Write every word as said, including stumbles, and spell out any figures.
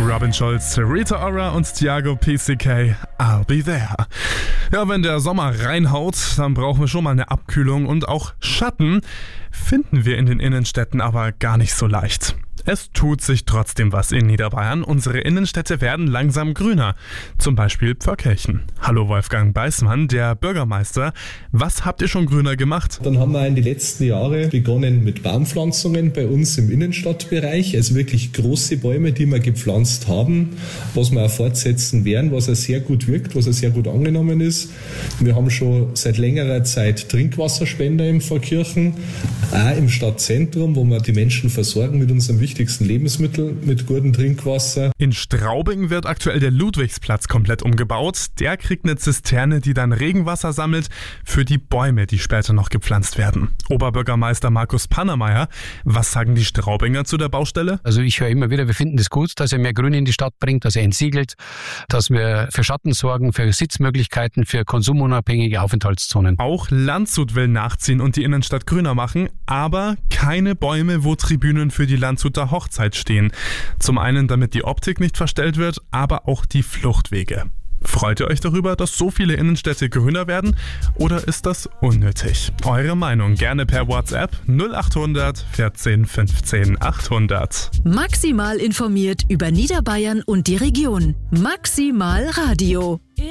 Robin Schulz, Rita Ora und Thiago P C K, I'll be there. Ja, wenn der Sommer reinhaut, dann brauchen wir schon mal eine Abkühlung und auch Schatten finden wir in den Innenstädten aber gar nicht so leicht. Es tut sich trotzdem was in Niederbayern. Unsere Innenstädte werden langsam grüner. Zum Beispiel Pförkirchen. Hallo Wolfgang Beismann, der Bürgermeister. Was habt ihr schon grüner gemacht? Dann haben wir in den letzten Jahren begonnen mit Baumpflanzungen bei uns im Innenstadtbereich. Also wirklich große Bäume, die wir gepflanzt haben, was wir auch fortsetzen werden, was auch sehr gut wirkt, was auch sehr gut angenommen ist. Wir haben schon seit längerer Zeit Trinkwasserspender in Pfarrkirchen, auch im Stadtzentrum, wo wir die Menschen versorgen mit unserem wichtigsten Lebensmittel, mit gutem Trinkwasser. In Straubing wird aktuell der Ludwigsplatz komplett umgebaut. Der kriegt eine Zisterne, die dann Regenwasser sammelt für die Bäume, die später noch gepflanzt werden. Oberbürgermeister Markus Pannermeier, was sagen die Straubinger zu der Baustelle? Also ich höre immer wieder, wir finden das gut, dass er mehr Grün in die Stadt bringt, dass er entsiegelt, dass wir für Schatten sorgen, für Sitzmöglichkeiten, für konsumunabhängige Aufenthaltszonen. Auch Landshut will nachziehen und die Innenstadt grüner machen, aber keine Bäume, wo Tribünen für die Landshuter Hochzeit stehen. Zum einen, damit die Optik nicht verstellt wird, aber auch die Fluchtwege. Freut ihr euch darüber, dass so viele Innenstädte grüner werden? Oder ist das unnötig? Eure Meinung gerne per WhatsApp null acht hundert vierzehn fünfzehn achthundert. Maximal informiert über Niederbayern und die Region. Maximal Radio.